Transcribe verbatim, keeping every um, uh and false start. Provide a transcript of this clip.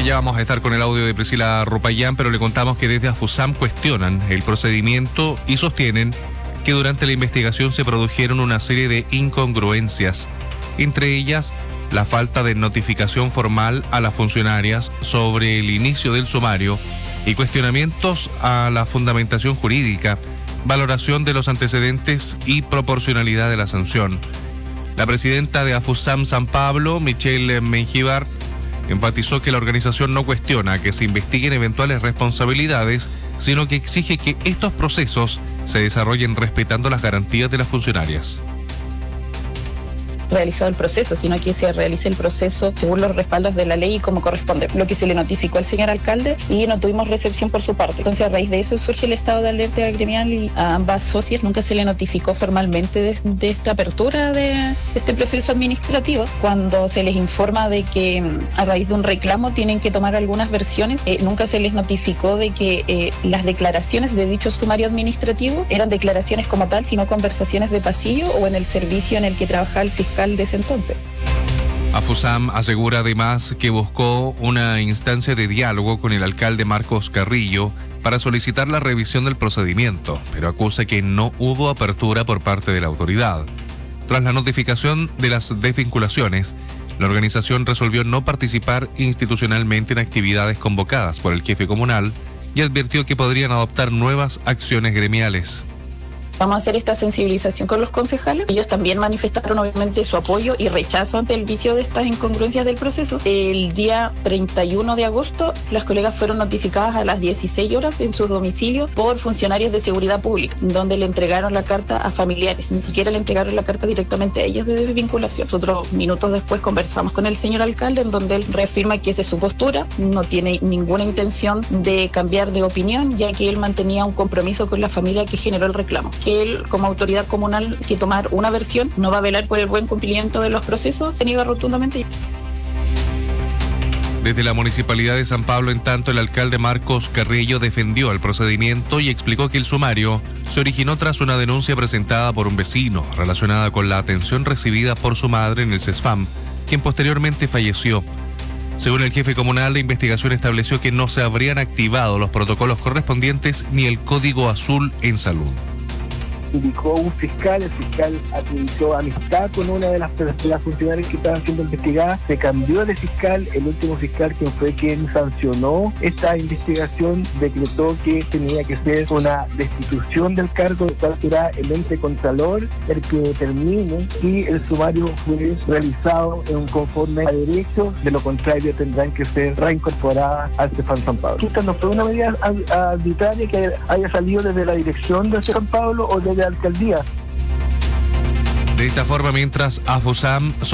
que ya vamos a estar con el audio de Priscila Rupayán, pero le contamos que desde AFUSAM cuestionan el procedimiento y sostienen que durante la investigación se produjeron una serie de incongruencias, entre ellas la falta de notificación formal a las funcionarias sobre el inicio del sumario y cuestionamientos a la fundamentación jurídica, valoración de los antecedentes y proporcionalidad de la sanción. La presidenta de AFUSAM San Pablo, Michelle Mengíbar, enfatizó que la organización no cuestiona que se investiguen eventuales responsabilidades, sino que exige que estos procesos se desarrollen respetando las garantías de las funcionarias. Realizado el proceso, sino que se realice el proceso según los respaldos de la ley y como corresponde, lo que se le notificó al señor alcalde y no tuvimos recepción por su parte. Entonces, a raíz de eso surge el estado de alerta gremial y a ambas socias nunca se le notificó formalmente de, de esta apertura de, de este proceso administrativo. Cuando se les informa de que a raíz de un reclamo tienen que tomar algunas versiones, eh, nunca se les notificó de que eh, las declaraciones de dicho sumario administrativo eran declaraciones como tal, sino conversaciones de pasillo o en el servicio en el que trabajaba el fiscal de ese entonces. AFUSAM asegura además que buscó una instancia de diálogo con el alcalde Marcos Carrillo para solicitar la revisión del procedimiento, pero acusa que no hubo apertura por parte de la autoridad. Tras la notificación de las desvinculaciones, la organización resolvió no participar institucionalmente en actividades convocadas por el jefe comunal y advirtió que podrían adoptar nuevas acciones gremiales. Vamos a hacer esta sensibilización con los concejales. Ellos también manifestaron obviamente su apoyo y rechazo ante el vicio de estas incongruencias del proceso. El día treinta y uno de agosto, las colegas fueron notificadas a las dieciséis horas en sus domicilios por funcionarios de seguridad pública, donde le entregaron la carta a familiares. Ni siquiera le entregaron la carta directamente a ellos de desvinculación. Nosotros minutos después conversamos con el señor alcalde, en donde él reafirma que esa es su postura, no tiene ninguna intención de cambiar de opinión, ya que él mantenía un compromiso con la familia que generó el reclamo. Que él, como autoridad comunal, que tomar una versión, no va a velar por el buen cumplimiento de los procesos, se niega rotundamente. Desde la Municipalidad de San Pablo, en tanto, el alcalde Marcos Carrillo defendió el procedimiento y explicó que el sumario se originó tras una denuncia presentada por un vecino relacionada con la atención recibida por su madre en el CESFAM, quien posteriormente falleció. Según el jefe comunal, la investigación estableció que no se habrían activado los protocolos correspondientes ni el código azul en salud. Indicó un fiscal, el fiscal admitió amistad con una de las, de las funcionarias que estaban siendo investigadas, se cambió de fiscal, el último fiscal, quien fue quien sancionó esta investigación, decretó que tenía que ser una destitución del cargo, de cual será el ente contralor el que determine si el sumario fue realizado en conforme a derecho, de lo contrario tendrán que ser reincorporadas al CESFAM San Pablo. Esta no fue una medida arbitraria que haya salido desde la dirección del San Pablo o desde la alcaldía. De esta forma, mientras AFUSAM